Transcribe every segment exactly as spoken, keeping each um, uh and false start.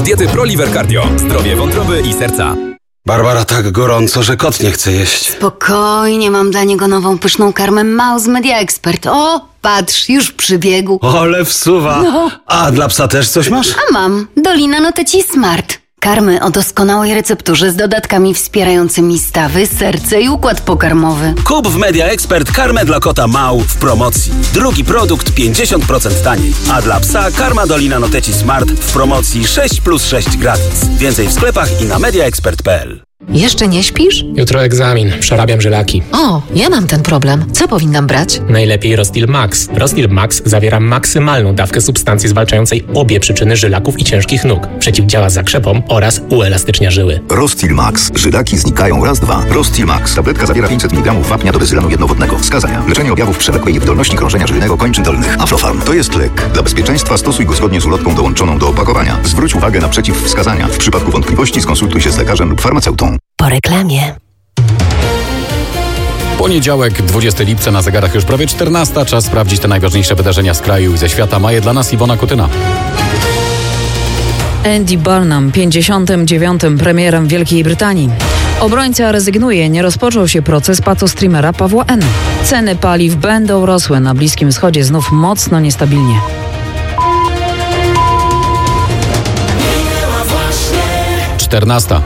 Diety ProLiver Cardio. Zdrowie wątroby i serca. Barbara, tak gorąco, że kot nie chce jeść. Spokojnie, mam dla niego nową pyszną karmę Mao z Media Expert. O, patrz, już przybiegł. Ole wsuwa. No. A dla psa też coś masz? A mam. Dolina Noteci Smart. Karmy o doskonałej recepturze z dodatkami wspierającymi stawy, serce i układ pokarmowy. Kup w Media Expert karmę dla kota Mał w promocji. Drugi produkt pięćdziesiąt procent taniej. A dla psa karma Dolina Noteci Smart w promocji sześć plus sześć gratis. Więcej w sklepach i na mediaexpert kropka p l. Jeszcze nie śpisz? Jutro egzamin. Przerabiam żylaki. O, ja mam ten problem. Co powinnam brać? Najlepiej Rostil Max. Rostil Max zawiera maksymalną dawkę substancji zwalczającej obie przyczyny żylaków i ciężkich nóg. Przeciwdziała zakrzepom oraz uelastycznia żyły. Rostil Max. Żylaki znikają raz, dwa. Rostil Max. Tabletka zawiera pięćset miligramów wapnia do bezylanu jednowodnego. Wskazania: leczenie objawów przewlekłej niewydolności krążenia żylnego kończyn dolnych. Aflofarm. To jest lek. Dla bezpieczeństwa stosuj go zgodnie z ulotką dołączoną do opakowania. Zwróć uwagę na przeciwwskazania. W przypadku wątpliwości skonsultuj się z lekarzem lub farmaceutą. Po reklamie. Poniedziałek, dwudziestego lipca, na zegarach już prawie czternasta. Czas sprawdzić te najważniejsze wydarzenia z kraju i ze świata. Ma je dla nas Iwona Kutyna. Andy Burnham, pięćdziesiątym dziewiątym premierem Wielkiej Brytanii. Obrońca rezygnuje, nie rozpoczął się proces patostreamera Pawła N. Ceny paliw będą rosły, na Bliskim Wschodzie znów mocno niestabilnie. czternasta.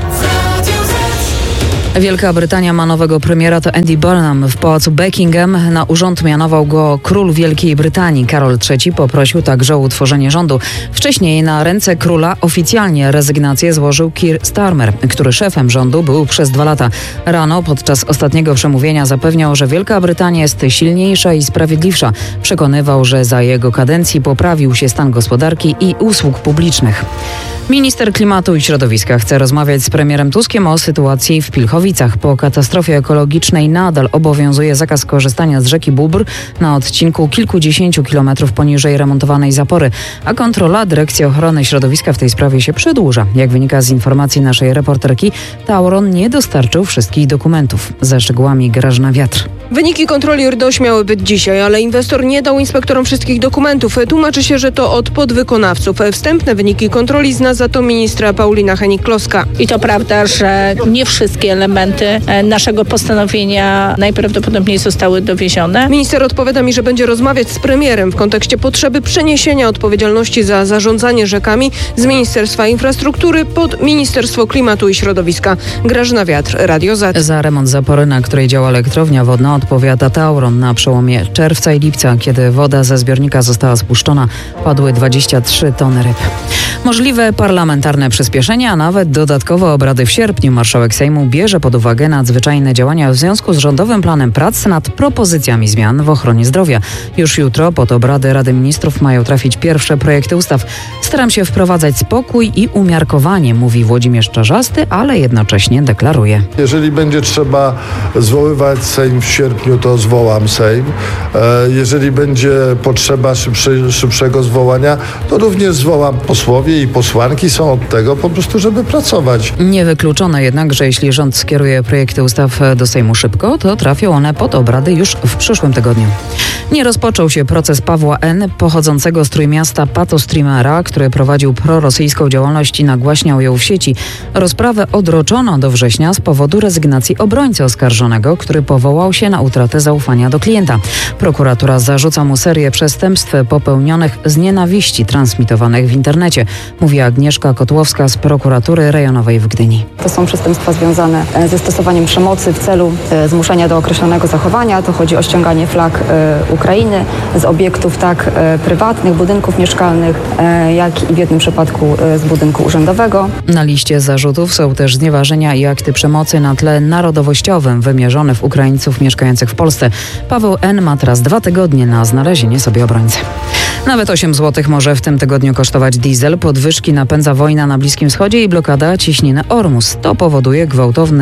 Wielka Brytania ma nowego premiera, to Andy Burnham. W pałacu Buckingham na urząd mianował go król Wielkiej Brytanii. Karol trzeci poprosił także o utworzenie rządu. Wcześniej na ręce króla oficjalnie rezygnację złożył Keir Starmer, który szefem rządu był przez dwa lata. Rano podczas ostatniego przemówienia zapewniał, że Wielka Brytania jest silniejsza i sprawiedliwsza. Przekonywał, że za jego kadencji poprawił się stan gospodarki i usług publicznych. Minister Klimatu i Środowiska chce rozmawiać z premierem Tuskiem o sytuacji w Pilchowicach. Po katastrofie ekologicznej nadal obowiązuje zakaz korzystania z rzeki Bóbr na odcinku kilkudziesięciu kilometrów poniżej remontowanej zapory, a kontrola Dyrekcji Ochrony Środowiska w tej sprawie się przedłuża. Jak wynika z informacji naszej reporterki, Tauron nie dostarczył wszystkich dokumentów. Za szczegółami Grażyna Wiatr. Wyniki kontroli R D O Ś miały być dzisiaj, ale inwestor nie dał inspektorom wszystkich dokumentów. Tłumaczy się, że to od podwykonawców. Wstępne wyniki kontroli zna za to ministra Paulina Hennig-Kloska. I to prawda, że nie wszystkie elementy naszego postanowienia najprawdopodobniej zostały dowiezione. Minister odpowiada mi, że będzie rozmawiać z premierem w kontekście potrzeby przeniesienia odpowiedzialności za zarządzanie rzekami z Ministerstwa Infrastruktury pod Ministerstwo Klimatu i Środowiska. Grażyna Wiatr, Radio Z. Za remont zapory, na której działa elektrownia wodna, odpowiada Tauron. Na przełomie czerwca i lipca, kiedy woda ze zbiornika została spuszczona, padły dwadzieścia trzy tony ryb. Możliwe parlamentarne przyspieszenie, a nawet dodatkowe obrady w sierpniu. Marszałek Sejmu bierze pod uwagę nadzwyczajne działania w związku z rządowym planem prac nad propozycjami zmian w ochronie zdrowia. Już jutro pod obrady Rady Ministrów mają trafić pierwsze projekty ustaw. Staram się wprowadzać spokój i umiarkowanie, mówi Włodzimierz Czarzasty, ale jednocześnie deklaruje: jeżeli będzie trzeba zwoływać Sejm w sierpniu, to zwołam Sejm. Jeżeli będzie potrzeba szybsze, szybszego zwołania, to również zwołam. Posłowie i posłanki są od tego po prostu, żeby pracować. Niewykluczone jednak, że jeśli rząd skieruje projekty ustaw do Sejmu szybko, to trafią one pod obrady już w przyszłym tygodniu. Nie rozpoczął się proces Pawła N., pochodzącego z Trójmiasta patostreamera, który prowadził prorosyjską działalność i nagłaśniał ją w sieci. Rozprawę odroczono do września z powodu rezygnacji obrońcy oskarżonego, który powołał się na utratę zaufania do klienta. Prokuratura zarzuca mu serię przestępstw popełnionych z nienawiści transmitowanych w internecie, mówi Agnieszka Kotłowska z prokuratury rejonowej w Gdyni. To są przestępstwa związane ze stosowaniem przemocy w celu zmuszenia do określonego zachowania. To chodzi o ściąganie flag Ukrainy z obiektów tak prywatnych, budynków mieszkalnych, jak i w jednym przypadku z budynku urzędowego. Na liście zarzutów są też znieważenia i akty przemocy na tle narodowościowym wymierzone w Ukraińców mieszkających w Polsce. Paweł N. ma teraz dwa tygodnie na znalezienie sobie obrońcy. Nawet osiem złotych może w tym tygodniu kosztować diesel. Podwyżki napędza wojna na Bliskim Wschodzie i blokada ciśniny Ormus. To powoduje gwałtowny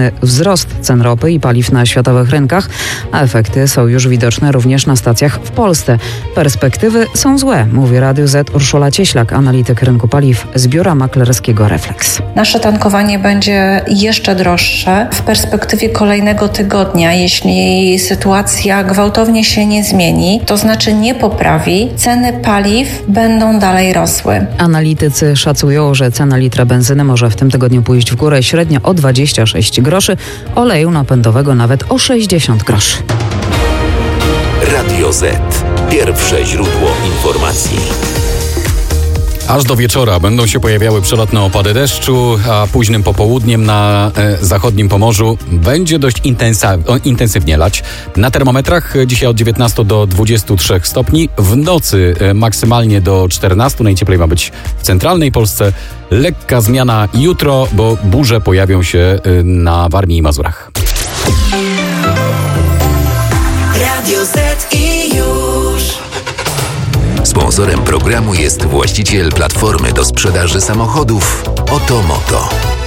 znaczny wzrost cen ropy i paliw na światowych rynkach, a efekty są już widoczne również na stacjach w Polsce. Perspektywy są złe, mówi Radiu Z Urszula Cieślak, analityk rynku paliw z biura maklerskiego Reflex. Nasze tankowanie będzie jeszcze droższe w perspektywie kolejnego tygodnia, jeśli sytuacja gwałtownie się nie zmieni, to znaczy nie poprawi, ceny paliw będą dalej rosły. Analitycy szacują, że cena litra benzyny może w tym tygodniu pójść w górę średnio o dwadzieścia sześć groszy, oleju napędowego nawet o sześćdziesiąt groszy. Radio Z. Pierwsze źródło informacji. Aż do wieczora będą się pojawiały przelotne opady deszczu, a późnym popołudniem na e, zachodnim Pomorzu będzie dość intensa, o, intensywnie lać. Na termometrach dzisiaj od dziewiętnastu do dwudziestu trzech stopni, w nocy e, maksymalnie do czternastu, najcieplej ma być w centralnej Polsce. Lekka zmiana jutro, bo burze pojawią się e, na Warmii i Mazurach. Radio Z i już. Sponsorem programu jest właściciel platformy do sprzedaży samochodów Oto Moto.